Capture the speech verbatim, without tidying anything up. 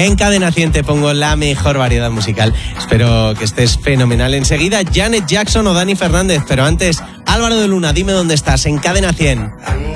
En Cadena cien te pongo la mejor variedad musical. Espero que estés fenomenal. Enseguida Janet Jackson o Dani Fernández, pero antes Álvaro de Luna, dime dónde estás en Cadena cien.